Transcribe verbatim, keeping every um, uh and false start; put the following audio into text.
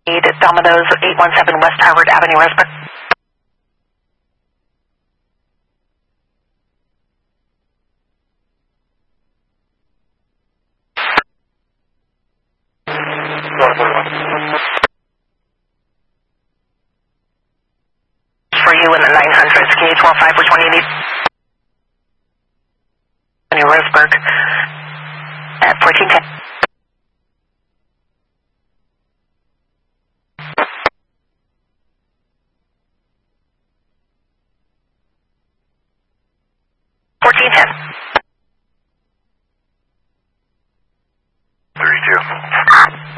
Domino's, eight one seven West Howard Avenue, Westbrook. For you in the nine hundreds, K twelve five for twenty eight. Avenue, Westbrook at fourteen ten.